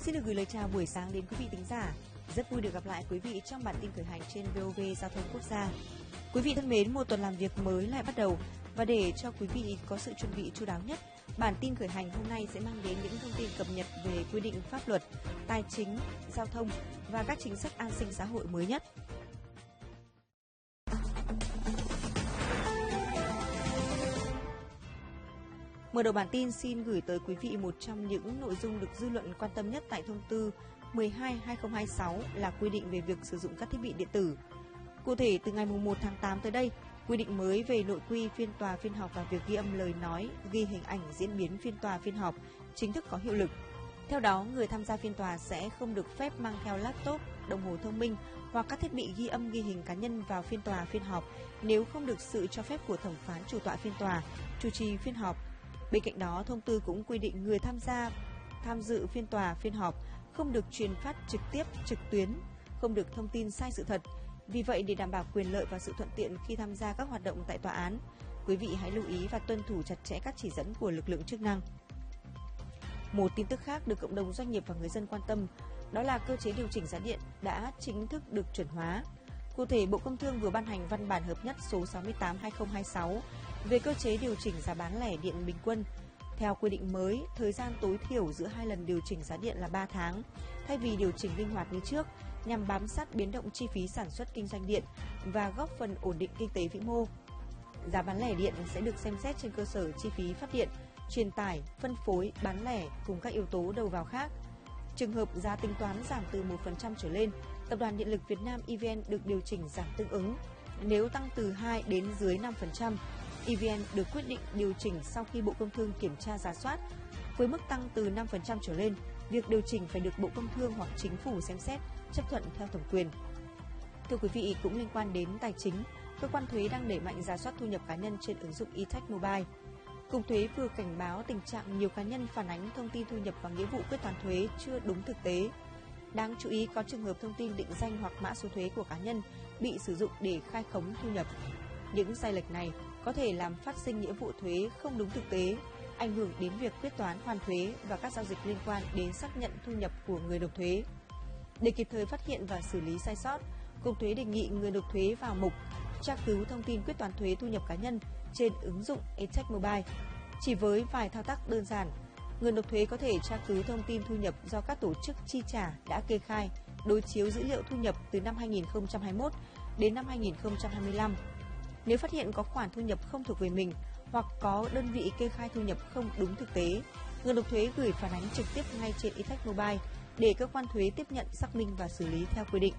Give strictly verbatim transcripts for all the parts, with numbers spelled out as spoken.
Xin được gửi lời chào buổi sáng đến quý vị thính giả. Rất vui được gặp lại quý vị trong bản tin khởi hành trên vê o vê Giao thông Quốc gia. Quý vị thân mến, một tuần làm việc mới lại bắt đầu và để cho quý vị có sự chuẩn bị chu đáo nhất, bản tin khởi hành hôm nay sẽ mang đến những thông tin cập nhật về quy định pháp luật, tài chính, giao thông và các chính sách an sinh xã hội mới nhất. Mở đầu bản tin xin gửi tới quý vị một trong những nội dung được dư luận quan tâm nhất tại thông tư mười hai trên hai nghìn không trăm hai mươi sáu là quy định về việc sử dụng các thiết bị điện tử. Cụ thể, từ ngày mùng một tháng tám tới đây, quy định mới về nội quy phiên tòa phiên họp và việc ghi âm lời nói, ghi hình ảnh diễn biến phiên tòa phiên họp chính thức có hiệu lực. Theo đó, người tham gia phiên tòa sẽ không được phép mang theo laptop, đồng hồ thông minh hoặc các thiết bị ghi âm ghi hình cá nhân vào phiên tòa phiên họp nếu không được sự cho phép của thẩm phán chủ tọa phiên tòa, chủ trì phiên họp. Bên cạnh đó, thông tư cũng quy định người tham gia tham dự phiên tòa phiên họp không được truyền phát trực tiếp trực tuyến, không được thông tin sai sự thật. Vì vậy, để đảm bảo quyền lợi và sự thuận tiện khi tham gia các hoạt động tại tòa án, quý vị hãy lưu ý và tuân thủ chặt chẽ các chỉ dẫn của lực lượng chức năng. Một tin tức khác được cộng đồng doanh nghiệp và người dân quan tâm, đó là cơ chế điều chỉnh giá điện đã chính thức được chuẩn hóa. Cụ thể, Bộ Công Thương vừa ban hành văn bản hợp nhất số sáu mươi tám trên hai nghìn không trăm hai mươi sáu về cơ chế điều chỉnh giá bán lẻ điện bình quân. Theo quy định mới, thời gian tối thiểu giữa hai lần điều chỉnh giá điện là ba tháng, thay vì điều chỉnh linh hoạt như trước, nhằm bám sát biến động chi phí sản xuất kinh doanh điện và góp phần ổn định kinh tế vĩ mô. Giá bán lẻ điện sẽ được xem xét trên cơ sở chi phí phát điện, truyền tải, phân phối, bán lẻ cùng các yếu tố đầu vào khác. Trường hợp giá tính toán giảm từ một phần trăm trở lên, Tập đoàn Điện lực Việt Nam e vê en được điều chỉnh giảm tương ứng. Nếu tăng từ hai đến dưới năm phần trăm, e vê en được quyết định điều chỉnh sau khi Bộ Công Thương kiểm tra rà soát. Với mức tăng từ năm phần trăm trở lên, việc điều chỉnh phải được Bộ Công Thương hoặc Chính phủ xem xét, chấp thuận theo thẩm quyền. Thưa quý vị, cũng liên quan đến tài chính, cơ quan thuế đang đẩy mạnh rà soát thu nhập cá nhân trên ứng dụng e-Tax Mobile. Cục Thuế vừa cảnh báo tình trạng nhiều cá nhân phản ánh thông tin thu nhập và nghĩa vụ quyết toán thuế chưa đúng thực tế. Đáng chú ý, có trường hợp thông tin định danh hoặc mã số thuế của cá nhân bị sử dụng để khai khống thu nhập. Những sai lệch này có thể làm phát sinh nghĩa vụ thuế không đúng thực tế, ảnh hưởng đến việc quyết toán hoàn thuế và các giao dịch liên quan đến xác nhận thu nhập của người nộp thuế. Để kịp thời phát hiện và xử lý sai sót, Cục Thuế đề nghị người nộp thuế vào mục tra cứu thông tin quyết toán thuế thu nhập cá nhân trên ứng dụng e-Tax Mobile. Chỉ với vài thao tác đơn giản, người nộp thuế có thể tra cứu thông tin thu nhập do các tổ chức chi trả đã kê khai, đối chiếu dữ liệu thu nhập từ năm hai nghìn không trăm hai mươi mốt đến năm hai nghìn không trăm hai mươi lăm. Nếu phát hiện có khoản thu nhập không thuộc về mình hoặc có đơn vị kê khai thu nhập không đúng thực tế, người nộp thuế gửi phản ánh trực tiếp ngay trên e-Tax Mobile để cơ quan thuế tiếp nhận, xác minh và xử lý theo quy định.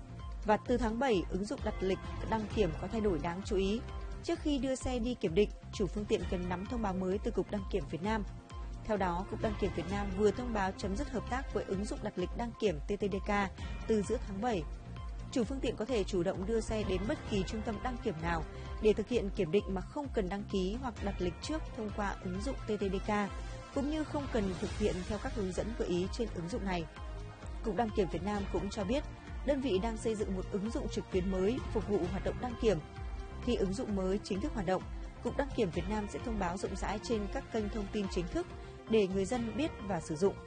Và từ tháng bảy, ứng dụng đặt lịch đăng kiểm có thay đổi đáng chú ý. Trước khi đưa xe đi kiểm định, chủ phương tiện cần nắm thông báo mới từ Cục Đăng kiểm Việt Nam. Theo đó, Cục Đăng kiểm Việt Nam vừa thông báo chấm dứt hợp tác với ứng dụng đặt lịch đăng kiểm tê tê đê ca từ giữa tháng bảy. Chủ phương tiện có thể chủ động đưa xe đến bất kỳ trung tâm đăng kiểm nào để thực hiện kiểm định mà không cần đăng ký hoặc đặt lịch trước thông qua ứng dụng tê tê đê ca, cũng như không cần thực hiện theo các hướng dẫn gợi ý trên ứng dụng này. Cục Đăng kiểm Việt Nam cũng cho biết, đơn vị đang xây dựng một ứng dụng trực tuyến mới phục vụ hoạt động đăng kiểm. Khi ứng dụng mới chính thức hoạt động, Cục Đăng kiểm Việt Nam sẽ thông báo rộng rãi trên các kênh thông tin chính thức để người dân biết và sử dụng.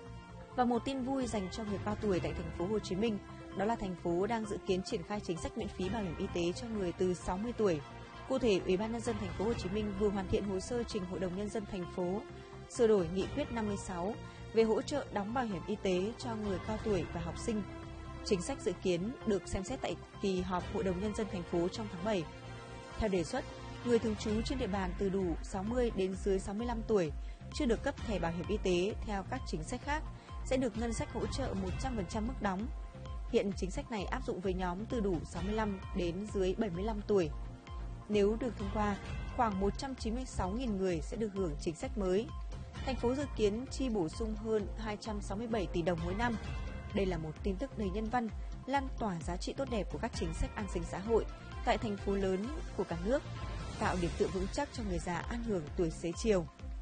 Và một tin vui dành cho người cao tuổi tại thành phố Hồ Chí Minh, đó là thành phố đang dự kiến triển khai chính sách miễn phí bảo hiểm y tế cho người từ sáu mươi tuổi. Cụ thể, Ủy ban nhân dân thành phố Hồ Chí Minh vừa hoàn thiện hồ sơ trình Hội đồng nhân dân thành phố sửa đổi nghị quyết năm mươi sáu về hỗ trợ đóng bảo hiểm y tế cho người cao tuổi và học sinh. Chính sách dự kiến được xem xét tại kỳ họp Hội đồng nhân dân thành phố trong tháng bảy. Theo đề xuất, người thường trú trên địa bàn từ đủ sáu mươi đến dưới sáu mươi lăm tuổi chưa được cấp thẻ bảo hiểm y tế theo các chính sách khác sẽ được ngân sách hỗ trợ một trăm phần trăm mức đóng. Hiện chính sách này áp dụng với nhóm từ đủ sáu mươi lăm đến dưới bảy mươi lăm tuổi. Nếu được thông qua, khoảng một trăm chín mươi sáu nghìn người sẽ được hưởng chính sách mới. Thành phố dự kiến chi bổ sung hơn hai trăm sáu mươi bảy tỷ đồng mỗi năm. Đây là một tin tức đầy nhân văn, lan tỏa giá trị tốt đẹp của các chính sách an sinh xã hội tại thành phố lớn của cả nước, tạo điểm tựa vững chắc cho người già an hưởng tuổi xế chiều.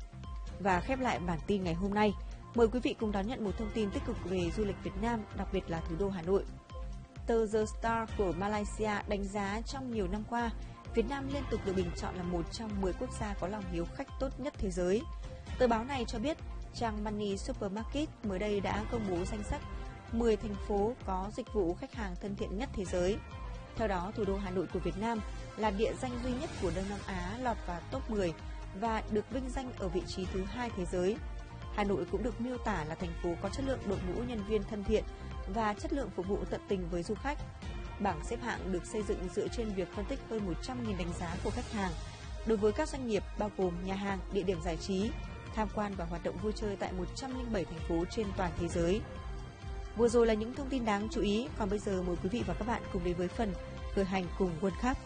Và khép lại bản tin ngày hôm nay, mời quý vị cùng đón nhận một thông tin tích cực về du lịch Việt Nam, đặc biệt là thủ đô Hà Nội. Tờ The Star của Malaysia đánh giá trong nhiều năm qua, Việt Nam liên tục được bình chọn là một trong mười quốc gia có lòng hiếu khách tốt nhất thế giới. Tờ báo này cho biết, trang Money Supermarket mới đây đã công bố danh sách mười thành phố có dịch vụ khách hàng thân thiện nhất thế giới. Theo đó, thủ đô Hà Nội của Việt Nam là địa danh duy nhất của Đông Nam Á lọt vào top mười và được vinh danh ở vị trí thứ hai thế giới. Hà Nội cũng được miêu tả là thành phố có chất lượng đội ngũ nhân viên thân thiện và chất lượng phục vụ tận tình với du khách. Bảng xếp hạng được xây dựng dựa trên việc phân tích hơn một trăm nghìn đánh giá của khách hàng đối với các doanh nghiệp bao gồm nhà hàng, địa điểm giải trí, tham quan và hoạt động vui chơi tại một trăm lẻ bảy thành phố trên toàn thế giới. Vừa rồi là những thông tin đáng chú ý, còn bây giờ mời quý vị và các bạn cùng đến với phần khởi hành cùng World Cup.